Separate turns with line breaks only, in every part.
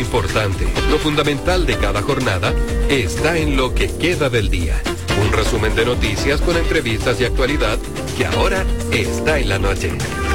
importante, lo fundamental de cada jornada, está en lo que queda del día. Un resumen de noticias con entrevistas y actualidad que ahora está en la noche.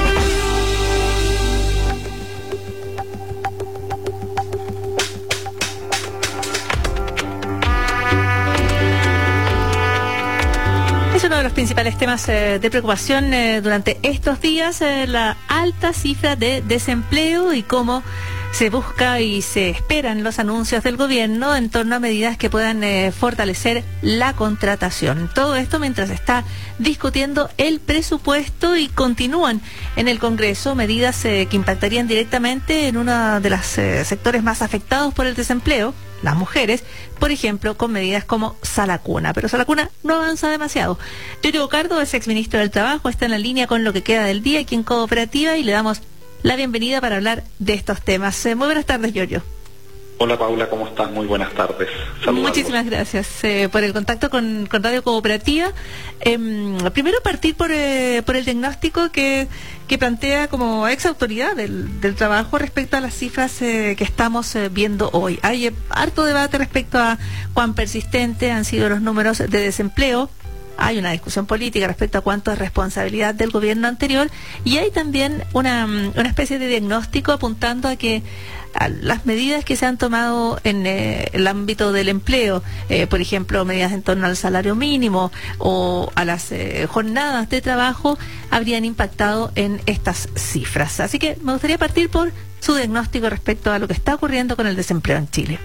Es uno de los principales temas de preocupación durante estos días, la alta cifra de desempleo y cómo se busca y se esperan los anuncios del gobierno en torno a medidas que puedan fortalecer la contratación. Todo esto mientras está discutiendo el presupuesto y continúan en el Congreso medidas que impactarían directamente en uno de los sectores más afectados por el desempleo, las mujeres, por ejemplo, con medidas como Sala Cuna. Pero Sala Cuna no avanza demasiado. Giorgio Bocardo es exministro del Trabajo, está en la línea con lo que queda del día aquí en Cooperativa y le damos la bienvenida para hablar de estos temas. Muy buenas tardes, Giorgio.
Hola, Paula, ¿cómo estás? Muy buenas tardes. Saludarlos.
Muchísimas gracias por el contacto con Radio Cooperativa. Primero partir por el diagnóstico que plantea como ex autoridad del trabajo respecto a las cifras que estamos viendo hoy. Hay harto debate respecto a cuán persistentes han sido los números de desempleo. Hay una discusión política respecto a cuánto es responsabilidad del gobierno anterior y hay también una especie de diagnóstico apuntando a que las medidas que se han tomado en el ámbito del empleo, por ejemplo, medidas en torno al salario mínimo o a las jornadas de trabajo, habrían impactado en estas cifras. Así que me gustaría partir por su diagnóstico respecto a lo que está ocurriendo con el desempleo en Chile.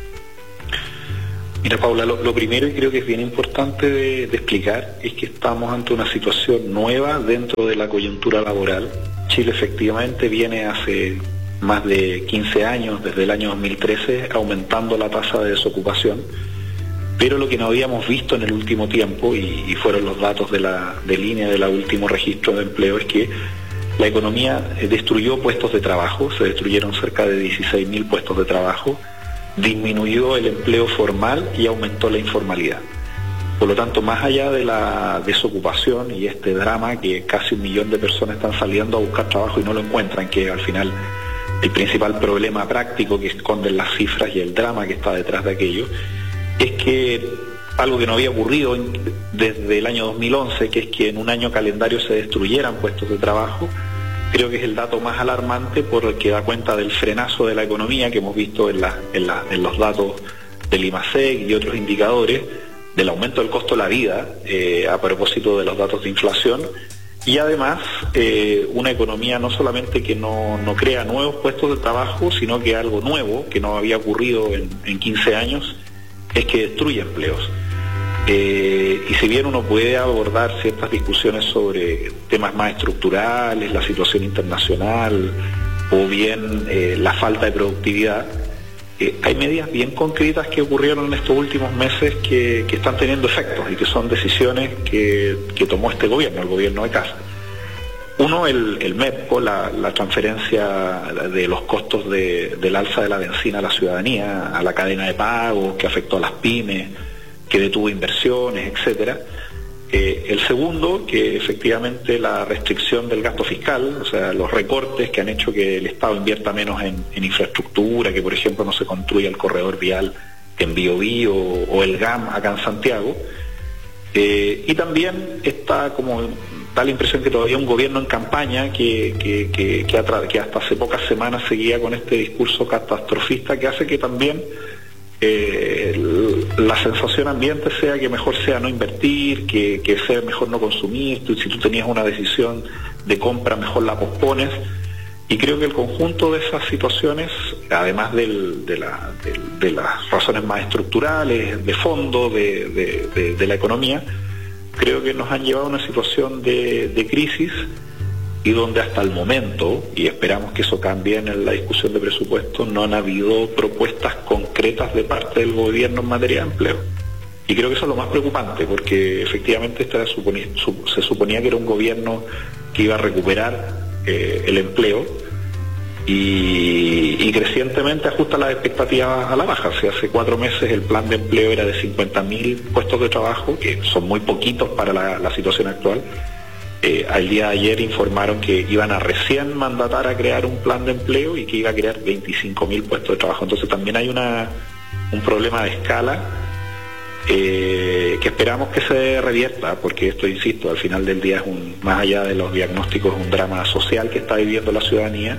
Mira, Paula, lo primero y creo que es bien importante de explicar es que estamos ante una situación nueva dentro de la coyuntura laboral. Chile efectivamente viene hace más de 15 años, desde el año 2013, aumentando la tasa de desocupación, pero lo que no habíamos visto en el último tiempo, y fueron los datos de línea del último registro de empleo, es que la economía destruyó puestos de trabajo, se destruyeron cerca de 16.000 puestos de trabajo, disminuyó el empleo formal y aumentó la informalidad. Por lo tanto, más allá de la desocupación y este drama que casi 1 millón de personas están saliendo a buscar trabajo y no lo encuentran, que al final el principal problema práctico que esconden las cifras y el drama que está detrás de aquello, es que algo que no había ocurrido desde el año 2011, que es que en un año calendario se destruyeran puestos de trabajo. Creo que es el dato más alarmante porque da cuenta del frenazo de la economía que hemos visto en los datos del IMASEC y otros indicadores, del aumento del costo de la vida a propósito de los datos de inflación, y además una economía no solamente que no crea nuevos puestos de trabajo, sino que algo nuevo que no había ocurrido en 15 años es que destruye empleos. Y si bien uno puede abordar ciertas discusiones sobre temas más estructurales, la situación internacional o bien la falta de productividad, hay medidas bien concretas que ocurrieron en estos últimos meses que están teniendo efectos y que son decisiones que tomó este gobierno, el gobierno de Kast. Uno, el MEPCO, la transferencia de los costos del alza de la benzina a la ciudadanía, a la cadena de pagos, que afectó a las pymes, que detuvo inversiones, etcétera. El segundo, que efectivamente la restricción del gasto fiscal, o sea, los recortes que han hecho que el Estado invierta menos en infraestructura, que por ejemplo no se construya el corredor vial en Biobío o el GAM acá en Santiago. Y también da la impresión que todavía un gobierno en campaña que hasta hace pocas semanas seguía con este discurso catastrofista que hace que también la sensación ambiente sea que mejor sea no invertir, que sea mejor no consumir. Si tú tenías una decisión de compra, mejor la pospones. Y creo que el conjunto de esas situaciones, además de las razones más estructurales, de fondo, de la economía, creo que nos han llevado a una situación de crisis y donde hasta el momento, y esperamos que eso cambie en la discusión de presupuesto, no han habido propuestas concretas de parte del gobierno en materia de empleo. Y creo que eso es lo más preocupante, porque efectivamente se suponía que era un gobierno que iba a recuperar el empleo y crecientemente ajusta las expectativas a la baja. O sea, hace 4 meses el plan de empleo era de 50.000 puestos de trabajo, que son muy poquitos para la situación actual. al día de ayer informaron que iban a recién mandatar a crear un plan de empleo y que iba a crear 25.000 puestos de trabajo. Entonces también hay un problema de escala que esperamos que se revierta, porque esto, insisto, al final del día es más allá de los diagnósticos, un drama social que está viviendo la ciudadanía.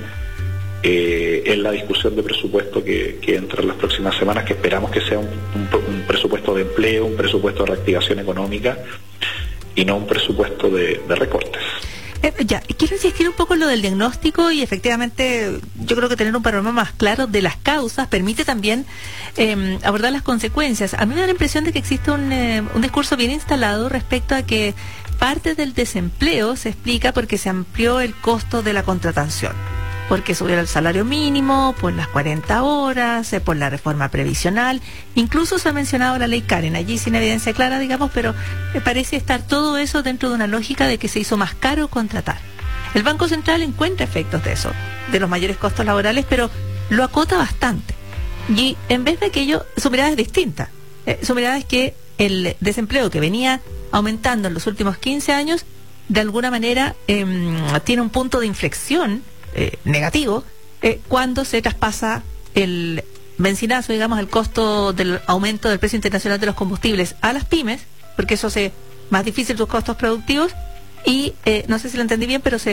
En la discusión de presupuesto que entra en las próximas semanas, que esperamos que sea un presupuesto de empleo, un presupuesto de reactivación económica y no un presupuesto de recortes.
Quiero insistir un poco en lo del diagnóstico y efectivamente yo creo que tener un panorama más claro de las causas permite también abordar las consecuencias. A mí me da la impresión de que existe un discurso bien instalado respecto a que parte del desempleo se explica porque se amplió el costo de la contratación, porque subió el salario mínimo, por las 40 horas, por la reforma previsional. Incluso se ha mencionado la ley Karen, allí sin evidencia clara, digamos, pero me parece estar todo eso dentro de una lógica de que se hizo más caro contratar. El Banco Central encuentra efectos de eso, de los mayores costos laborales, pero lo acota bastante. Y en vez de aquello, su mirada es distinta. Su mirada es que el desempleo que venía aumentando en los últimos 15 años, de alguna manera tiene un punto de inflexión negativo cuando se traspasa el benzinazo, digamos, el costo del aumento del precio internacional de los combustibles a las pymes, porque eso hace más difícil sus costos productivos. Y no sé si lo entendí bien, pero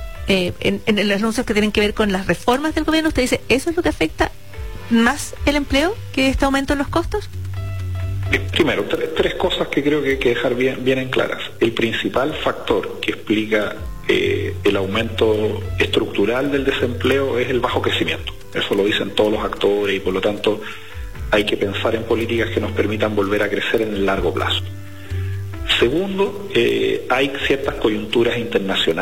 en los anuncios que tienen que ver con las reformas del gobierno, usted dice, ¿eso es lo que afecta más el empleo que este aumento en los costos?
Primero, tres cosas que creo que hay que dejar bien en claras. El principal factor que explica el aumento estructural del desempleo es el bajo crecimiento. Eso lo dicen todos los actores y por lo tanto hay que pensar en políticas que nos permitan volver a crecer en el largo plazo. Segundo, hay ciertas coyunturas internacionales